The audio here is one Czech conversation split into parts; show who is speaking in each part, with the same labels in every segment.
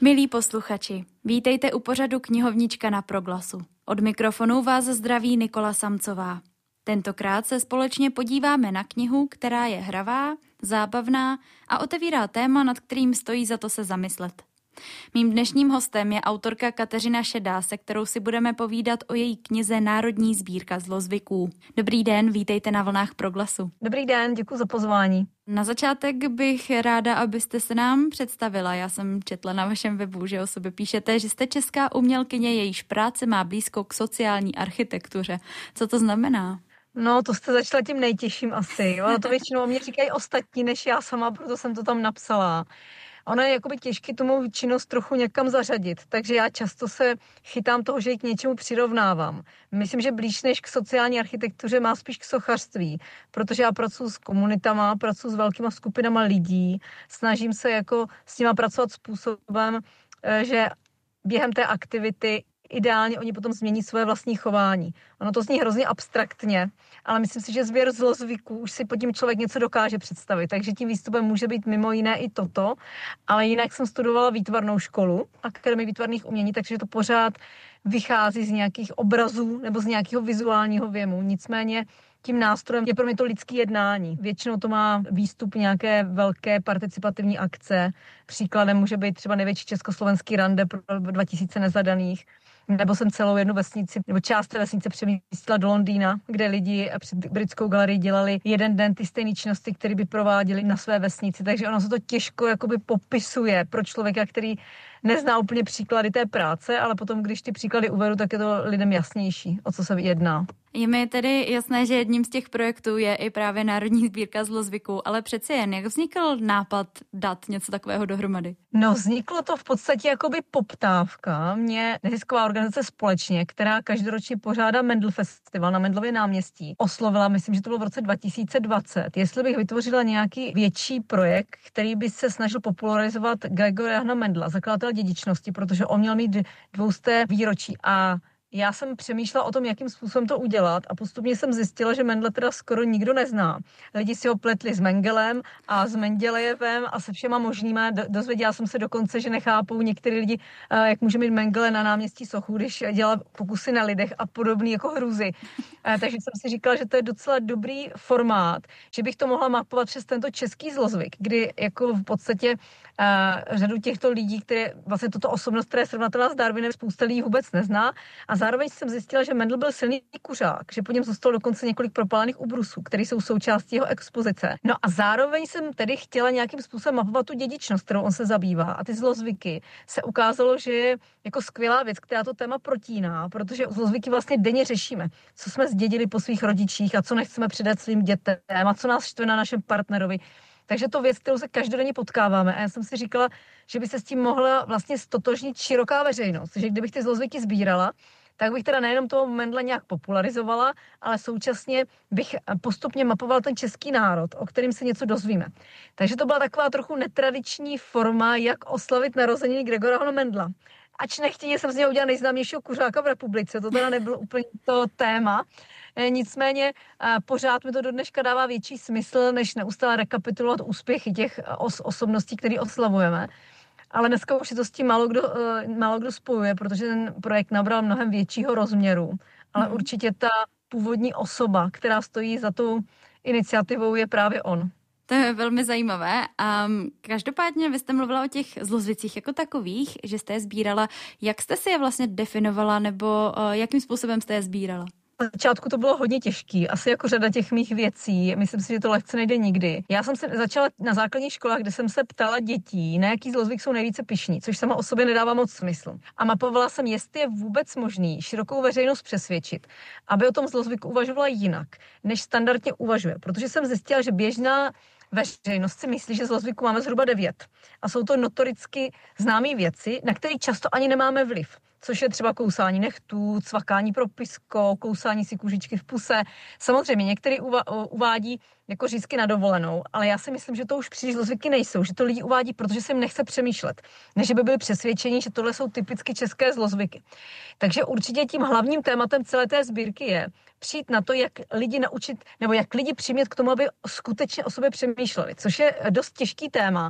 Speaker 1: Milí posluchači, vítejte u pořadu Knihovnička na Proglasu. Od mikrofonu vás zdraví Nikola Samcová. Tentokrát se společně podíváme na knihu, která je hravá, zábavná a otevírá téma, nad kterým stojí za to se zamyslet. Mým dnešním hostem je autorka Kateřina Šedá, se kterou si budeme povídat o její knize Národní sbírka zlozvyků. Dobrý den, vítejte na vlnách Proglasu.
Speaker 2: Dobrý den, děkuji za pozvání.
Speaker 1: Na začátek bych ráda, abyste se nám představila. Já jsem četla na vašem webu, že o sobě píšete, že jste česká umělkyně, jejíž práce má blízko k sociální architektuře. Co to znamená?
Speaker 2: No, to jste začala tím nejtěžším asi. Ono to většinou o mě říkají ostatní než já sama, proto jsem to tam napsala. Ono je jakoby těžké tu mou činnost trochu někam zařadit, takže já často se chytám toho, že ji k něčemu přirovnávám. Myslím, že blíž než k sociální architektuře má spíš k sochařství, protože já pracuji s komunitama, pracuji s velkýma skupinama lidí, snažím se jako s nima pracovat způsobem, že během té aktivity ideálně oni potom změní své vlastní chování. Ono to zní hrozně abstraktně, ale myslím si, že sběr zlozvyků už si pod tím člověk něco dokáže představit. Takže tím výstupem může být mimo jiné i toto, ale jinak jsem studovala výtvarnou školu, Akademii výtvarných umění, takže to pořád vychází z nějakých obrazů nebo z nějakého vizuálního věmu. Nicméně tím nástrojem je pro mě to lidské jednání. Většinou to má výstup nějaké velké participativní akce. Příkladem může být třeba největší československý rande pro 2000 nezadaných. Nebo jsem celou jednu vesnici, nebo část té vesnice přemístila do Londýna, kde lidi před britskou galerii dělali jeden den ty stejné činnosti, které by prováděli na své vesnici. Takže ono se to těžko jakoby popisuje pro člověka, který nezná úplně příklady té práce, ale potom, když ty příklady uvedu, tak je to lidem jasnější, o co se jedná.
Speaker 1: Je mi tedy jasné, že jedním z těch projektů je i právě Národní sbírka zlozvyků, ale přeci jen, jak vznikl nápad dát něco takového dohromady?
Speaker 2: No, vzniklo to v podstatě jakoby poptávka. Mě nezisková organizace Společně, která každoročně pořádá Mendl Festival na Mendlově náměstí, oslovila, myslím, že to bylo v roce 2020, jestli bych vytvořila nějaký větší projekt, který by se snažil popularizovat Gregoriana Mendla, zakladatele dědičnosti, protože on měl mít 200. výročí a já jsem přemýšlela o tom, jakým způsobem to udělat a postupně jsem zjistila, že Mendla teda skoro nikdo nezná. Lidi si ho pletli s Mengelem a s Mendelejevem a se všema možnýma. Dozvěděla jsem se dokonce, že nechápou některý lidi, jak může mít Mengele na náměstí Sochu, když dělá pokusy na lidech a podobný jako hruzy. Takže jsem si říkala, že to je docela dobrý formát, že bych to mohla mapovat přes tento český zlozvyk, kdy jako v podstatě řadu těchto lidí, které vlastně toto osobnost, která je srovnatelná s Darwinem, spousta lidí vůbec nezná. A zároveň jsem zjistila, že Mendel byl silný kuřák, že po něm zůstalo dokonce několik propálených ubrusů, které jsou součástí jeho expozice. No a zároveň jsem tedy chtěla nějakým způsobem mapovat tu dědičnost, kterou on se zabývá. A ty zlozvyky se ukázalo, že je jako skvělá věc, která to téma protíná, protože zlozvyky vlastně denně řešíme, co jsme zdědili po svých rodičích a co nechceme předat svým dětem a co nás štve na našem partnerovi. Takže to věc, kterou se každodenně potkáváme. A já jsem si říkala, že by se s tím mohla vlastně stotožnit široká veřejnost. Že kdybych ty zlozvyky sbírala, tak bych teda nejenom toho Mendla nějak popularizovala, ale současně bych postupně mapoval ten český národ, o kterým se něco dozvíme. Takže to byla taková trochu netradiční forma, jak oslavit narozeniny Gregora Mendla. Ač nechtěně jsem z něho udělala nejznámějšího kuřáka v republice, to teda nebylo úplně to téma. Nicméně pořád mi to do dneška dává větší smysl, než neustále rekapitulovat úspěchy těch osobností, které oslavujeme. Ale dneska už je to s tím málo kdo spojuje, protože ten projekt nabral mnohem většího rozměru. Ale určitě ta původní osoba, která stojí za tou iniciativou, je právě on.
Speaker 1: To je velmi zajímavé. Každopádně vy jste mluvila o těch zlozvicích jako takových, že jste je sbírala. Jak jste si je vlastně definovala nebo jakým způsobem jste je sbírala?
Speaker 2: Na začátku to bylo hodně těžký, asi jako řada těch mých věcí. Myslím si, že to lehce nejde nikdy. Já jsem se začala na základních školách, kde jsem se ptala dětí, na jaký zlozvyk jsou nejvíce pyšní, což sama o sobě nedává moc smysl. A mapovala jsem, jestli je vůbec možný širokou veřejnost přesvědčit, aby o tom zlozvyku uvažovala jinak, než standardně uvažuje. Protože jsem zjistila, že běžná veřejnost si myslí, že zlozvyků máme zhruba 9. A jsou to notoricky známé věci, na které často ani nemáme vliv. Což je třeba kousání nechtů, cvakání propiskou, kousání si kůžičky v puse. Samozřejmě některý uvádí jako řízky na dovolenou, ale já si myslím, že to už příliš zlozvyky nejsou, že to lidi uvádí, protože se jim nechce přemýšlet, než by byli přesvědčeni, že tohle jsou typicky české zlozvyky. Takže určitě tím hlavním tématem celé té sbírky je přijít na to, jak lidi naučit, nebo jak lidi přimět k tomu, aby skutečně o sobě přemýšleli, což je dost těžký téma.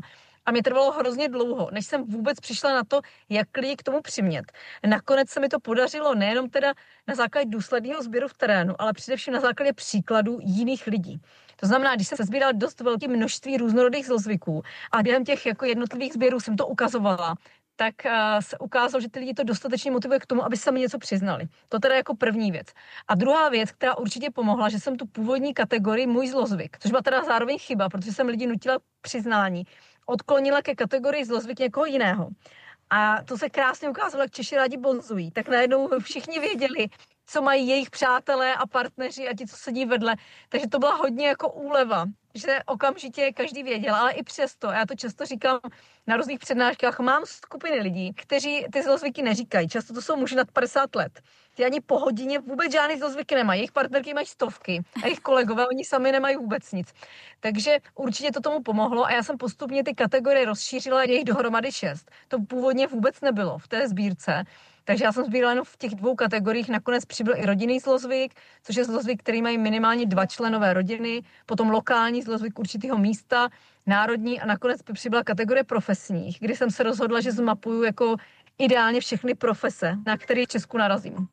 Speaker 2: A mě trvalo hrozně dlouho, než jsem vůbec přišla na to, jak lidi k tomu přimět. Nakonec se mi to podařilo nejenom teda na základě důsledného sběru v terénu, ale především na základě příkladů jiných lidí. To znamená, když jsem se sbírala dost velké množství různorodých zlozvyků a během těch jako jednotlivých sběrů jsem to ukazovala, tak se ukázalo, že ty lidi to dostatečně motivuje k tomu, aby se mi něco přiznali. To teda jako první věc. A druhá věc, která určitě pomohla, že jsem tu původní kategorii můj zlozvyk, což byla teda zároveň chyba, protože jsem lidi nutila k přiznání, odklonila ke kategorii zlozvyk někoho jiného. A to se krásně ukázalo, jak Češi rádi bonzují. Tak najednou všichni věděli, co mají jejich přátelé a partneři a ti, co sedí vedle. Takže to byla hodně jako úleva, že okamžitě každý věděl, ale i přesto, já to často říkám na různých přednáškách, mám skupiny lidí, kteří ty zlozvyky neříkají. Často to jsou muži nad 50 let. Ty ani po hodině vůbec žádný zlozvyky nemají. Jejich partnerky mají stovky a jejich kolegové, oni sami nemají vůbec nic. Takže určitě to tomu pomohlo a já jsem postupně ty kategorie rozšířila, jejich dohromady 6. To původně vůbec nebylo v té sbírce. Takže já jsem sbírala jenom v těch 2 kategoriích, nakonec přibyl i rodinný zlozvyk, což je zlozvyk, který mají minimálně 2 členové rodiny, potom lokální zlozvyk určitého místa, národní a nakonec přibyla kategorie profesních, kdy jsem se rozhodla, že zmapuju jako ideálně všechny profese, na které v Česku narazím.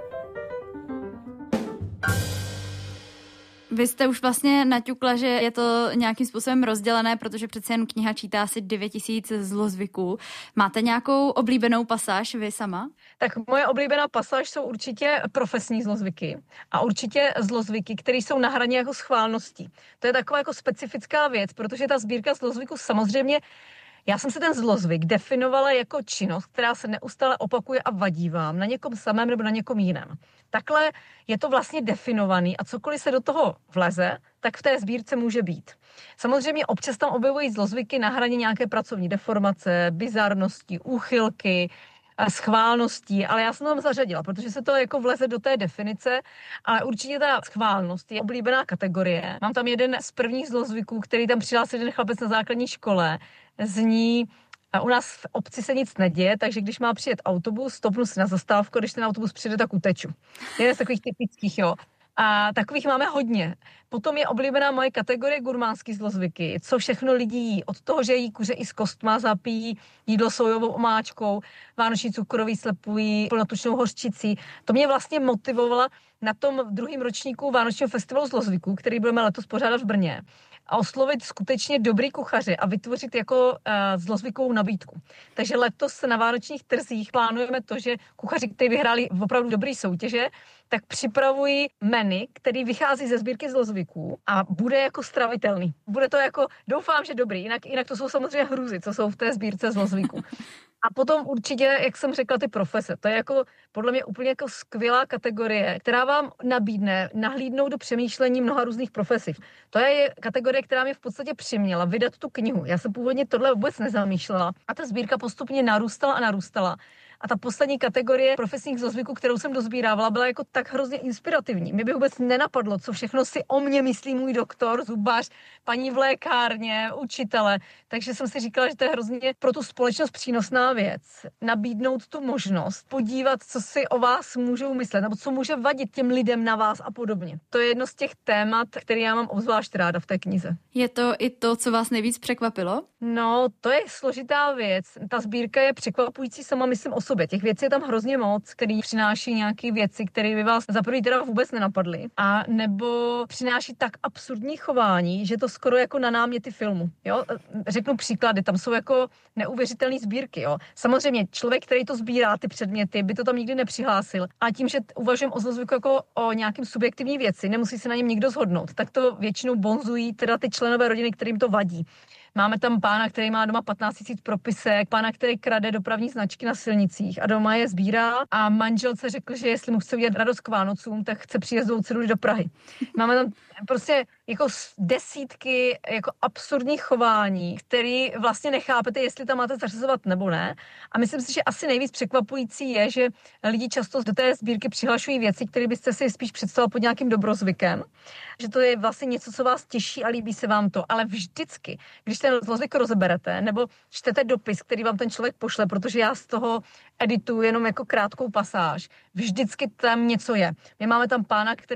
Speaker 1: Vy jste už vlastně naťukla, že je to nějakým způsobem rozdělené, protože přece jen kniha čítá asi 9000 zlozvyků. Máte nějakou oblíbenou pasáž vy sama?
Speaker 2: Tak moje oblíbená pasáž jsou určitě profesní zlozvyky a určitě zlozvyky, které jsou na hraně jako schválností. To je taková jako specifická věc, protože ta sbírka zlozvyků samozřejmě já jsem si ten zlozvyk definovala jako činnost, která se neustále opakuje a vadí vám na někom samém nebo na někom jiném. Takhle je to vlastně definovaný a cokoliv se do toho vleze, tak v té sbírce může být. Samozřejmě občas tam objevují zlozvyky na hraně nějaké pracovní deformace, bizarnosti, úchylky, schválností, ale já jsem tam zařadila, protože se to jako vleze do té definice, ale určitě ta schválnost je oblíbená kategorie. Mám tam jeden z prvních zlozvyků, který tam přihlásil jeden chlapec na základní škole, zní: a u nás v obci se nic neděje, takže když má přijet autobus, stopnu si na zastávku, když ten autobus přijde, tak uteču. Jeden z takových typických, jo. A takových máme hodně. Potom je oblíbená moje kategorie gurmánský zlozvyky, co všechno lidi jí. Od toho, že jí kuře i z kostma zapíjí jídlo sojovou omáčkou, vánoční cukroví slepují plnotučnou hořčicí. To mě vlastně motivovalo na tom 2. ročníku Vánočního festivalu zlozvyků, který budeme letos pořádat v Brně, a oslovit skutečně dobrý kuchaře a vytvořit jako zlozvykovou nabídku. Takže letos na vánočních trzích plánujeme to, že kuchaři, kteří vyhráli opravdu dobrý soutěže, tak připravují menu, který vychází ze sbírky zlozvyků a bude jako stravitelný. Bude to jako, doufám, že dobrý, jinak to jsou samozřejmě hrůzy, co jsou v té sbírce zlozvyků. A potom určitě, jak jsem řekla, ty profese. To je jako podle mě úplně jako skvělá kategorie, která vám nabídne nahlídnout do přemýšlení mnoha různých profesí. To je kategorie, která mě v podstatě přiměla vydat tu knihu. Já jsem původně tohle vůbec nezamýšlela a ta sbírka postupně narůstala a narůstala. A ta poslední kategorie profesních zlozvyků, kterou jsem dozbírávala, byla jako tak hrozně inspirativní. Mě by vůbec nenapadlo, co všechno si o mě myslí můj doktor, zubař, paní v lékárně, učitele. Takže jsem si říkala, že to je hrozně pro tu společnost přínosná věc. Nabídnout tu možnost, podívat, co si o vás můžou myslet, nebo co může vadit těm lidem na vás a podobně. To je jedno z těch témat, které já mám obzvlášť ráda v té knize.
Speaker 1: Je to i to, co vás nejvíc překvapilo?
Speaker 2: No, to je složitá věc. Ta sbírka je překvapující sama, myslím, o sobě. Těch věcí je tam hrozně moc, který přináší nějaké věci, které by vás za první teda vůbec nenapadly, a nebo přináší tak absurdní chování, že to skoro jako na náměty filmu. Jo? Řeknu příklady, tam jsou jako neuvěřitelné sbírky. Jo? Samozřejmě člověk, který to sbírá, ty předměty, by to tam nikdy nepřihlásil. A tím, že uvažujeme o zlozvyku jako o nějakým subjektivní věci, nemusí se na něm nikdo shodnout, tak to většinou bonzují teda ty členové rodiny, kterým to vadí. Máme tam pána, který má doma 15 000 propisek, pána, který krade dopravní značky na silnicích a doma je sbírá, a manželce řekl, že jestli mu chce udělat radost k Vánocům, tak chce příjezdovou ceduli do Prahy. Máme tam prostě jako desítky jako absurdních chování, který vlastně nechápete, jestli tam máte zařazovat nebo ne. A myslím si, že asi nejvíc překvapující je, že lidi často do té sbírky přihlašují věci, které byste si spíš představili pod nějakým dobrozvykem. Že to je vlastně něco, co vás těší a líbí se vám to. Ale vždycky, když ten zlozvyk rozeberete nebo čtete dopis, který vám ten člověk pošle, protože já z toho edituju jenom jako krátkou pasáž, vždycky tam něco je. My máme tam pána, který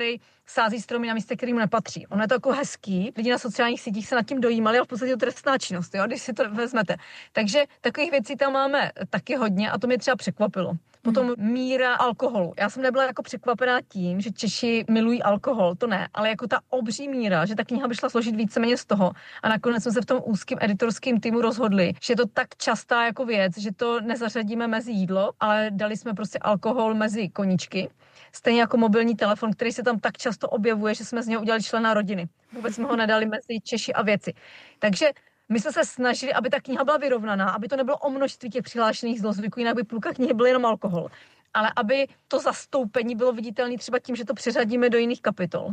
Speaker 2: sází stromy na místě, kterým nepatří. Ono je to jako hezký. Lidi na sociálních sítích se nad tím dojímali, ale v podstatě je to trestná činnost, jo, když si to vezmete. Takže takových věcí tam máme taky hodně a to mě třeba překvapilo. Potom míra alkoholu. Já jsem nebyla jako překvapená tím, že Češi milují alkohol, to ne, ale jako ta obří míra, že ta kniha by šla složit víceméně z toho. A nakonec jsme se v tom úzkém editorském týmu rozhodli, že je to tak častá jako věc, že to nezařadíme mezi jídlo, ale dali jsme prostě alkohol mezi koníčky. Stejně jako mobilní telefon, který se tam tak často objevuje, že jsme z něho udělali člena rodiny. Vůbec jsme ho nedali mezi Češi a věci. Takže my jsme se snažili, aby ta kniha byla vyrovnaná, aby to nebylo o množství těch přihlášených zlozvyků, jinak by půlka knihy byl jenom alkohol. Ale aby to zastoupení bylo viditelné třeba tím, že to přeřadíme do jiných kapitol.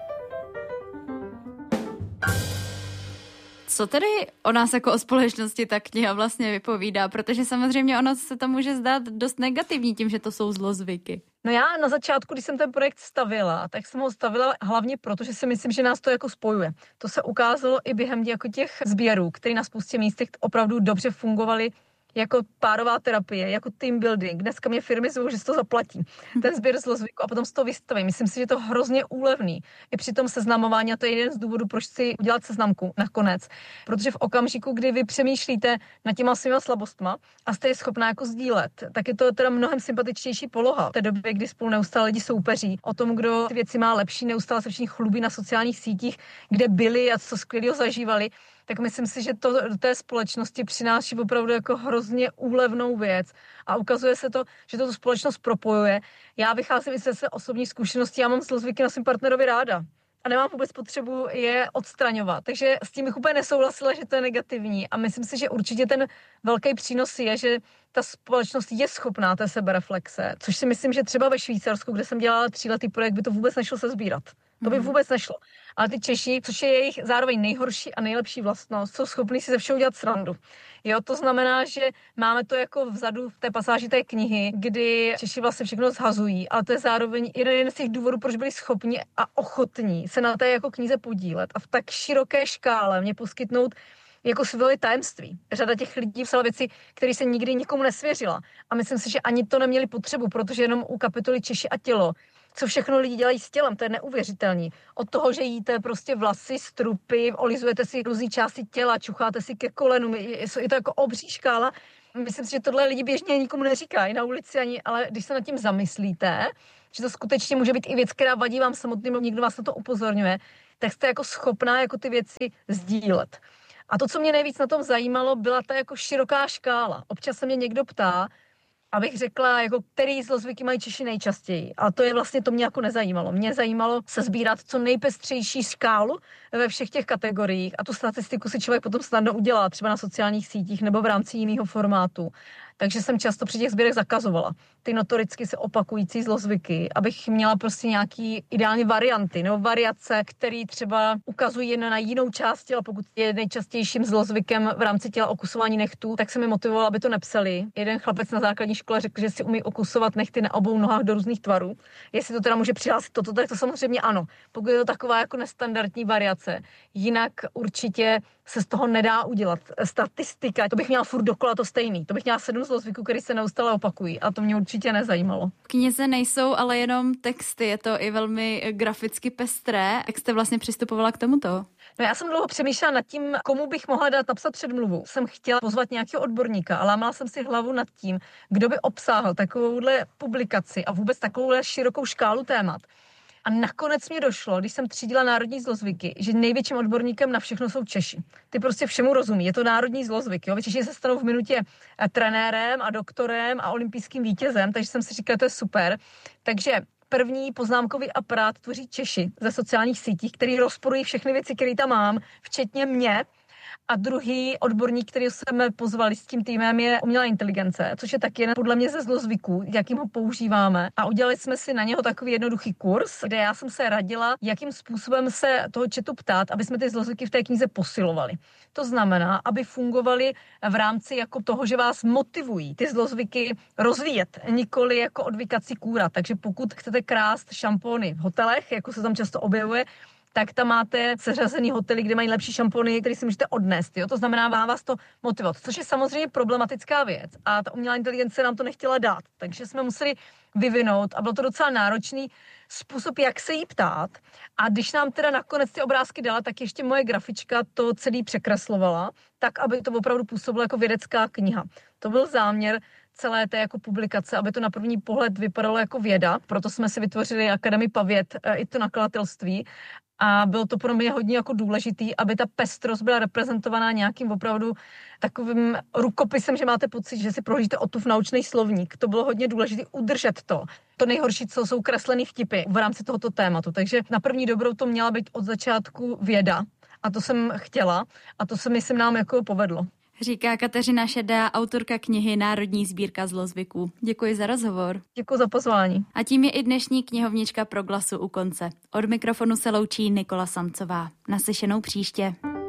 Speaker 1: Co tedy o nás jako o společnosti ta kniha vlastně vypovídá? Protože samozřejmě ono se to může zdát dost negativní tím, že to jsou zlozvyky.
Speaker 2: No já na začátku, když jsem ten projekt stavila, tak jsem ho stavila hlavně proto, že si myslím, že nás to jako spojuje. To se ukázalo i během jako těch sběrů, které na spoustě místech opravdu dobře fungovaly jako párová terapie, jako team building. Dneska mě firmy zvou, že si to zaplatí. Ten sběr zlozvyku a potom z toho vystaví. Myslím si, že je to hrozně úlevný. I při tom seznamování, a to je jeden z důvodů, proč si udělat seznamku nakonec. Protože v okamžiku, kdy vy přemýšlíte nad těma svýma slabostma a jste je schopná jako sdílet, tak je to teda mnohem sympatičtější poloha. V té době, kdy spolu neustále lidi soupeří o tom, kdo ty věci má lepší, neustále se všichni chlubí na sociálních sítích, kde byli a co skvělého zažívali, tak myslím si, že to do té společnosti přináší opravdu jako hrozně úlevnou věc a ukazuje se to, že to tu společnost propojuje. Já vycházím i ze své osobní zkušenosti, já mám zlozvyky na svém partnerovi ráda a nemám vůbec potřebu je odstraňovat. Takže s tím bych úplně nesouhlasila, že to je negativní a myslím si, že určitě ten velký přínos je, že ta společnost je schopná té sebereflexe, což si myslím, že třeba ve Švýcarsku, kde jsem dělala 3letý projekt, by to vůbec nešlo sesbírat. To by vůbec nešlo. Ale ty Češi, což je jejich zároveň nejhorší a nejlepší vlastnost, jsou schopní si ze všeho udělat srandu. Jo, to znamená, že máme to jako vzadu v té pasáži té knihy, kdy Češi vlastně všechno zhazují, ale to je zároveň jeden z těch důvodů, proč byli schopni a ochotní se na té jako knize podílet a v tak široké škále mě poskytnout jako světové tajemství. Řada těch lidí psala věci, které se nikdy nikomu nesvěřila. A myslím si, že ani to neměli potřebu, protože jenom u kapitoly Češi a tělo, co všechno lidi dělají s tělem, to je neuvěřitelný. Od toho, že jíte prostě vlasy, strupy, olizujete si různé části těla, čucháte si ke kolenům, je to jako obří škála. Myslím si, že tohle lidi běžně nikomu neříkají na ulici ani, ale když se nad tím zamyslíte, že to skutečně může být i věc, která vadí vám samotným, někdo vás na to upozorňuje, tak jste jako schopná jako ty věci sdílet. A to, co mě nejvíc na tom zajímalo, byla ta jako široká škála. Občas se mě někdo ptá, abych řekla, jako který zlozvyky mají Češi nejčastěji. A to je vlastně, to mě jako nezajímalo. Mě zajímalo se sbírat co nejpestřejší škálu ve všech těch kategoriích a tu statistiku si člověk potom snadno udělá, třeba na sociálních sítích nebo v rámci jiného formátu. Takže jsem často při těch sběrech zakazovala ty notoricky se opakující zlozvyky, abych měla prostě nějaký ideální varianty nebo variace, které třeba ukazují jen na jinou část těla. Pokud je nejčastějším zlozvykem v rámci těla okusování nechtů, tak se mi motivovala, aby to nepsali. Jeden chlapec na základní škole řekl, že si umí okusovat nechty na obou nohách do různých tvarů. Jestli to teda může přihlásit toto, tak to samozřejmě ano. Pokud je to taková jako nestandardní variace, jinak určitě se z toho nedá udělat statistika. To bych měla furt dokola to stejný. To bych měla 7 zlozvyků, které se neustále opakují a to mě určitě nezajímalo.
Speaker 1: V knize nejsou ale jenom texty, je to i velmi graficky pestré. Jak jste vlastně přistupovala k tomuto?
Speaker 2: No já jsem dlouho přemýšlela nad tím, komu bych mohla dát napsat předmluvu. Jsem chtěla pozvat nějakého odborníka, ale lámala jsem si hlavu nad tím, kdo by obsáhl takovouhle publikaci a vůbec takovouhle širokou škálu témat. A nakonec mě došlo, když jsem třídila národní zlozvyky, že největším odborníkem na všechno jsou Češi. Ty prostě všemu rozumí. Je to národní zlozvyk. Jo? Češi se stanou v minutě trenérem a doktorem a olympijským vítězem, takže jsem si říkala, to je super. Takže první poznámkový aparát tvoří Češi ze sociálních sítích, který rozporují všechny věci, které tam mám, včetně mě. A druhý odborník, který jsme pozvali s tím týmem, je umělá inteligence, což je taky jeden podle mě ze zlozvyků, jakým ho používáme. A udělali jsme si na něho takový jednoduchý kurz, kde já jsem se radila, jakým způsobem se toho chatu ptát, aby jsme ty zlozvyky v té knize posilovali. To znamená, aby fungovaly v rámci jako toho, že vás motivují ty zlozvyky rozvíjet, nikoli jako odvykací kůra. Takže pokud chcete krást šampony v hotelech, jako se tam často objevuje, tak tam máte seřazený hotely, kde mají lepší šampony, které si můžete odnést. Jo? To znamená, má vás to motivovat, což je samozřejmě problematická věc. A ta umělá inteligence nám to nechtěla dát. Takže jsme museli vyvinout a bylo to docela náročný způsob, jak se jí ptát. A když nám teda nakonec ty obrázky dala, tak ještě moje grafička to celý překreslovala, tak, aby to opravdu působilo jako vědecká kniha. To byl záměr celé té jako publikace, aby to na první pohled vypadalo jako věda. Proto jsme si vytvořili Akademii pavěd i to nakladatelství. A bylo to pro mě hodně jako důležitý, aby ta pestrost byla reprezentovaná nějakým opravdu takovým rukopisem, že máte pocit, že si prohlížíte v naučný slovník. To bylo hodně důležité udržet to. To nejhorší, co jsou kreslený vtipy v rámci tohoto tématu. Takže na první dobrou to měla být od začátku věda. A to jsem chtěla a to se myslím nám jako povedlo.
Speaker 1: Říká Kateřina Šedá, autorka knihy Národní sbírka zlozvyků. Děkuji za rozhovor.
Speaker 2: Děkuji za pozvání.
Speaker 1: A tím je i dnešní knihovnička Proglasu u konce. Od mikrofonu se loučí Nikola Samcová. Naslyšenou příště.